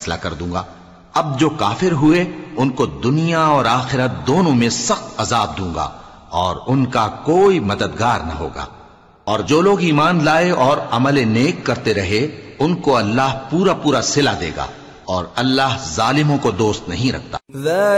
फैसला कर दूंगा। अब जो काफिर हुए उनको दुनिया और आखिरत दोनों में सख्त अजाब दूंगा और उनका कोई मददगार न होगा। और जो लोग ईमान लाए और अमल नेक करते रहे उनको अल्लाह पूरा पूरा सिला देगा और अल्लाह जालिमों को दोस्त नहीं रखता।